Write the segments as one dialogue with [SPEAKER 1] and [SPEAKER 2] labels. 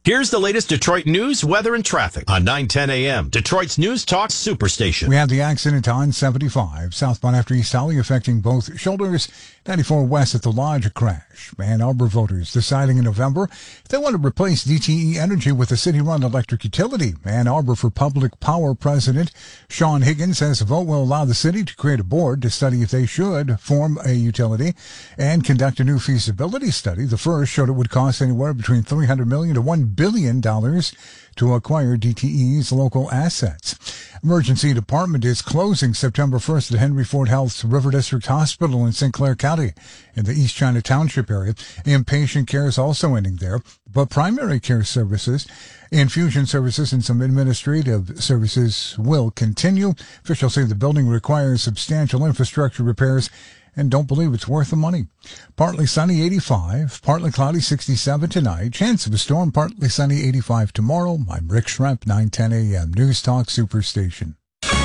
[SPEAKER 1] Here's the latest Detroit news, weather, and traffic on 9:10 a.m. Detroit's News Talk Superstation.
[SPEAKER 2] We had the accident on 75 southbound after East Alley affecting both shoulders. 94 west at the Lodge crash. Ann Arbor voters deciding in November if they want to replace DTE Energy with a city-run electric utility. Ann Arbor for Public Power President Sean Higgins says the vote will allow the city to create a board to study if they should form a utility and conduct a new feasibility study. The first showed it would cost anywhere between $300 million to $1 billion to acquire DTE's local assets. Emergency department is closing September 1st at Henry Ford Health's River District Hospital in St. Clair County in the East China Township area. Inpatient care is also ending there, but primary care services, infusion services, and some administrative services will continue. Officials say the building requires substantial infrastructure repairs and don't believe it's worth the money. Partly sunny 85, partly cloudy 67 tonight. Chance of a storm, partly sunny 85 tomorrow. I'm Rick Schremp, 9:10 a.m. News Talk Superstation.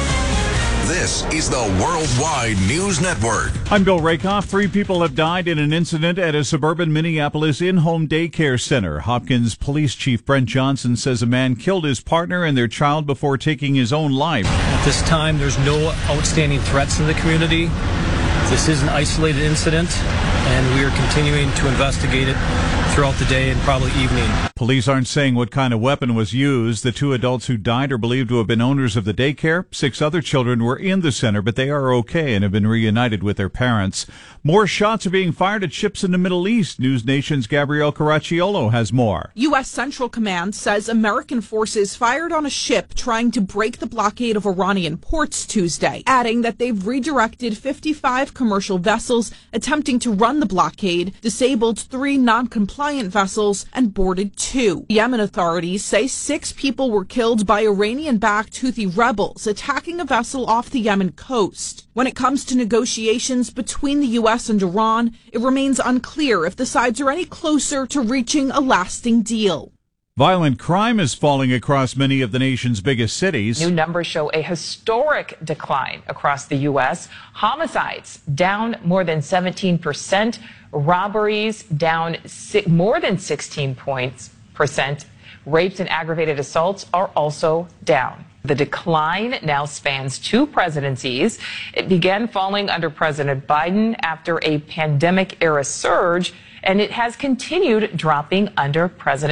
[SPEAKER 3] This is the Worldwide News Network.
[SPEAKER 4] I'm Bill Rakoff. 3 people have died in an incident at a suburban Minneapolis in-home daycare center. Hopkins Police Chief Brent Johnson says a man killed his partner and their child before taking his own life.
[SPEAKER 5] At this time, there's no outstanding threats in the community. This is an isolated incident, and we are continuing to investigate it throughout the day and probably evening.
[SPEAKER 4] Police aren't saying what kind of weapon was used. The 2 adults who died are believed to have been owners of the daycare. 6 other children were in the center, but they are okay and have been reunited with their parents. More shots are being fired at ships in the Middle East. News Nation's Gabrielle Caracciolo has more.
[SPEAKER 6] U.S. Central Command says American forces fired on a ship trying to break the blockade of Iranian ports Tuesday, adding that they've redirected 55 commercial vessels attempting to run the blockade, disabled 3 non-compliant vessels, and boarded 2. Yemen authorities say 6 people were killed by Iranian-backed Houthi rebels attacking a vessel off the Yemen coast. When it comes to negotiations between the U.S. and Iran, it remains unclear if the sides are any closer to reaching a lasting deal.
[SPEAKER 4] Violent crime is falling across many of the nation's biggest cities.
[SPEAKER 7] New numbers show a historic decline across the U.S. Homicides down more than 17%. Robberies down more than 16%. Rapes and aggravated assaults are also down. The decline now spans 2 presidencies. It began falling under President Biden after a pandemic-era surge, and it has continued dropping under President